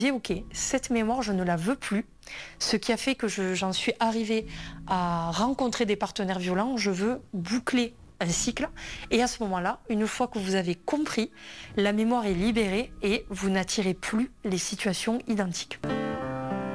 Dit ok, cette mémoire, je ne la veux plus. Ce qui a fait que j'en suis arrivée à rencontrer des partenaires violents, je veux boucler un cycle. Et à ce moment-là, une fois que vous avez compris, la mémoire est libérée et vous n'attirez plus les situations identiques.